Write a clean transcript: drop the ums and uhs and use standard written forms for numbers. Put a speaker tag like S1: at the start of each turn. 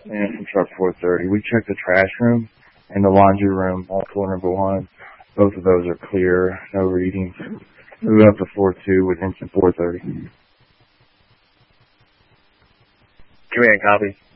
S1: and from truck 430. We checked the trash room and the laundry room, all floor number 1. Both of those are clear, no readings. Moving up to 4-2 with engine 430.
S2: Command, copy.